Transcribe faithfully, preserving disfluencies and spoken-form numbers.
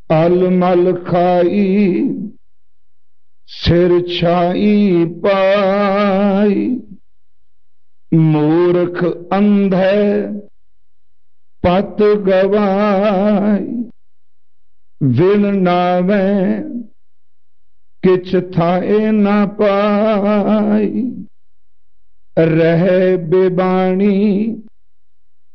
अलमल खाई सिर छाई पाई, मूर्ख अंधे पत गवाई, विण नावे किछ थाए न पाई, रह बेबाणी